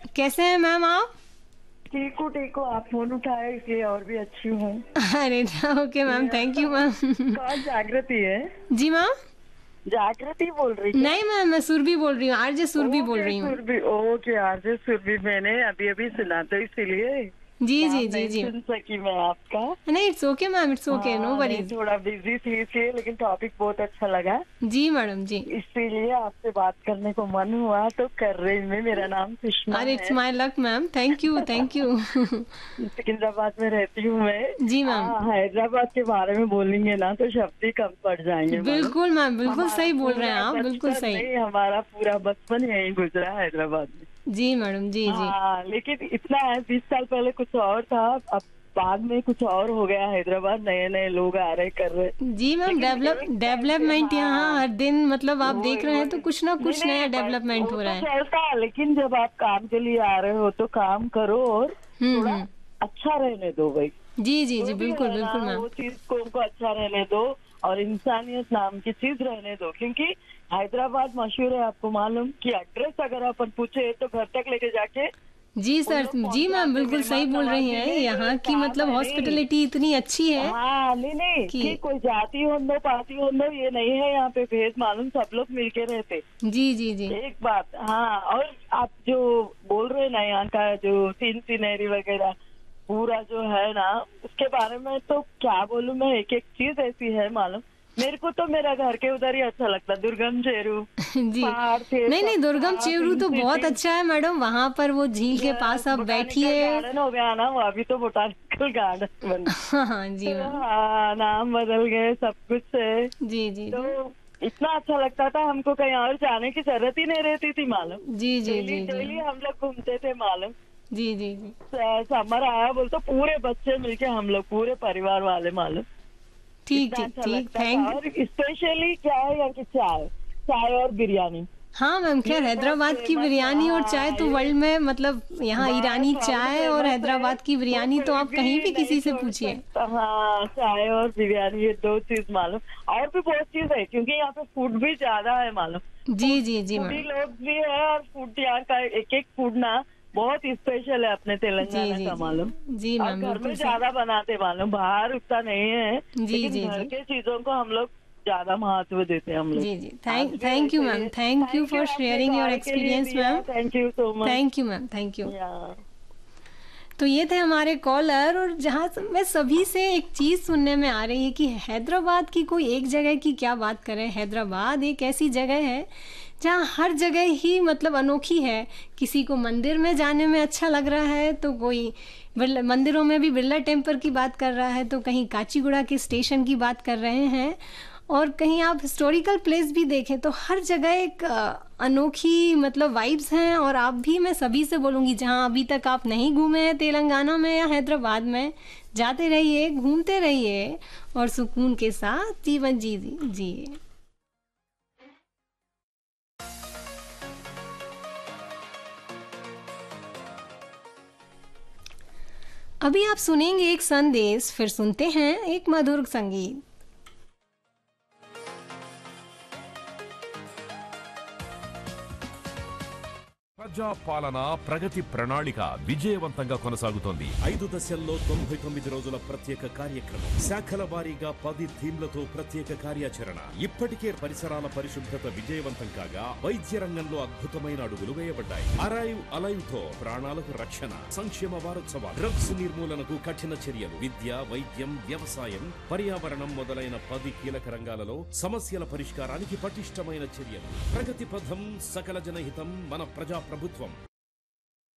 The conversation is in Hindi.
कैसे हैं मैम आप? ठीक हूँ। आप फोन उठाए इसलिए और भी अच्छी हूँ। अरे okay ma'am, thank you ma'am. कौन जागृति है? जी मैम। जागृति बोल रही क्या? नहीं मैम, मैं सुरभि बोल रही हूँ, आरजे सुरभि बोल ओके रही हूँ। Surabhi, okay RJ Surabhi. मैंने अभी अभी सुना तो इसीलिए जी जी नाम जी नहीं जी। सुन सकी मैं आपका। नहीं, it's okay ma'am, it's okay, no हाँ नहीं, वरीज। थोड़ा बिजी थी इसलिए, लेकिन टॉपिक बहुत अच्छा लगा जी मैडम जी। इसीलिए आपसे बात करने को मन हुआ तो कर रही मैं। मेरा नाम सुषमा अरे इट्स है। My luck ma'am, thank you thank you. Secunderabad में रहती हूँ मैं। जी मैम। हैदराबाद के बारे में बोलेंगे ना तो शब्द ही कम पड़ जाएंगे मालूम। बिल्कुल मैम, बिल्कुल हमारा सही बोल रहे हैं पूरा आप, बिल्कुल बचपन सही। नहीं, हमारा पूरा बचपन यहीं गुजरा हैदराबाद में। जी मैडम जी जी। हाँ लेकिन इतना है, 20 साल पहले कुछ और था, अब बाद में कुछ और हो गया हैदराबाद। नए नए लोग आ रहे कर रहे। जी मैम, लेकिन एक टाइम पे डेवलपमेंट यहाँ हाँ, हर दिन, मतलब आप देख वही रहे हैं तो वही। कुछ ना नहीं कुछ नया नहीं, बस डेवलपमेंट वो हो रहा तो है। चलता है, लेकिन जब आप काम के लिए आ रहे हो तो काम करो और थोड़ा हम्म। अच्छा रहने दो भाई। जी जी जी, जो भी बिल्कुल है ना बिल्कुल मैम। वो चीज को उनको अच्छा रहने दो और इंसानियत नाम की चीज रहने दो। क्योंकि हैदराबाद मशहूर है, आपको मालूम कि एड्रेस अगर अपन पूछे तो घर तक लेके जाके जी उन सर, लोग जी मैम, पहुंचाते। बिल्कुल सही मेहमान बोल रही नवाजी हैं, में ये यहाँ की काम मतलब है नहीं। हॉस्पिटलिटी इतनी अच्छी है हाँ नहीं नहीं, कि कि कोई जाति हो दो पाति हो दो ये नहीं है यहाँ पे भेद, मालूम सब लोग मिलके रहते। जी जी जी। एक बात हाँ। और आप जो बोल रहे हैं ना यहाँ का जो सीन सीनरी वगैरह पूरा जो है ना, उसके बारे में तो क्या बोलूं मैं। एक एक चीज ऐसी है मालूम। मेरे को तो मेरा घर के उधर ही अच्छा लगता, दुर्गम चेरू। जी। पहाड़ थे, नहीं सब नहीं, दुर्गम था, चेरू पिंक तो बहुत सिटी। अच्छा है मैडम, वहां पर वो झील के पास आप बोटानिकल बैठिए। गार्डन हो गया ना, वो अभी तो बोटानिकल गार्डन बन हाँ हाँ जी तो मैम। हाँ, नाम बदल गए, सब कुछ है। जी जी तो जी इतना अच्छा लगता था, हमको कहीं और जाने की जरूरत ही नहीं रहती थी मालूम। जी जी डेली जी जी डेली हम लोग घूमते थे मालूम। जी जी जी। समर आया बोल तो पूरे बच्चे मिलके हम लोग पूरे परिवार वाले मालूम। ठीक इतना ठीक अच्छा ठीक, लगता था। थैंक। और स्पेशली क्या है यहाँ की चाय, चाय और बिरयानी। हाँ मैम, खैर ये बहुत हैदराबाद की फेमस है। बिरयानी और चाय हाँ तो ये वर्ल्ड में, मतलब यहाँ बस ईरानी वर्ल्ड चाय और फेमस है। हैदराबाद की वो बिरयानी तो कोई आप कहीं भी भी नहीं किसी से छोड़ पूछिए। सकता। हाँ चाय और बिरयानी ये दो चीज मालूम। और भी बहुत चीज है क्योंकि यहाँ पे फूड भी ज्यादा है मालूम। जी फूड जी जी फूडी मैम। लोग भी है और फूड यहाँ का एक एक फूड ना बहुत स्पेशल है अपने जी तेलंगाना जी का जी मालूम। जी और मैम, घर में बिल्कुल सही। ज्यादा बनाते मालूम, बाहर उतना नहीं है। जी लेकिन जी घर जी के चीजों को हम लोग ज्यादा महत्व देते हैं हम लोग। जी जी, आज भी थैंक यू वैसे ही मैम, है। Thank you thank you, for आपने शेयरिंग योर कॉल के लिए एक्सपीरियंस दिया, ma'am. Thank you so much. Thank you ma'am, thank you. या तो ये थे हमारे कॉलर, और जहाँ मैं सभी से एक चीज़ सुनने में आ रही है कि हैदराबाद की कोई एक जगह की क्या बात करें, हैदराबाद एक ऐसी जगह है जहाँ हर जगह ही मतलब अनोखी है। किसी को मंदिर में जाने में अच्छा लग रहा है तो कोई बिरला मंदिरों में भी बिरला टेम्पल की बात कर रहा है, तो कहीं काचीगुड़ा के स्टेशन की बात कर रहे हैं, और कहीं आप हिस्टोरिकल प्लेस भी देखें तो हर जगह एक अनोखी मतलब वाइब्स हैं। और आप भी, मैं सभी से बोलूँगी जहाँ अभी तक आप नहीं घूमे हैं तेलंगाना में या हैदराबाद में, जाते रहिए, घूमते रहिए और सुकून के साथ जीवन जिए। अभी आप सुनेंगे एक संदेश, फिर सुनते हैं एक मधुर संगीत। ప్రజా పాలన ప్రగతి ప్రణాళిక విజయవంతంగా కొనసాగుతోంది. 5 దశల్లో 99 రోజుల ప్రత్యేక కార్యక్రమం, శాఖల వారీగా 10 థీమ్లతో ప్రత్యేక కార్యాచరణ. ఇప్పటికే పరిసరాల పరిశుభ్రత విజయవంతం కాగా వైద్య రంగంలో అద్భుతమైన అడుగులు వేయబడ్డాయి. అరైవ్ అలైవ్ తో ప్రాణాలకు రక్షణ. సంక్షేమ వారోత్సవాలు, డ్రగ్స్ నిర్మూలనకు కఠిన చర్యలు, విద్య వైద్యం వ్యవసాయం పర్యావరణం మొదలైన 10 కీలక రంగాలలో సమస్యల పరిష్కారానికి పటిష్టమైన చర్యలు. ప్రగతి పథం, సకల జనహితం, మన ప్రజా ప్రభుత్వం.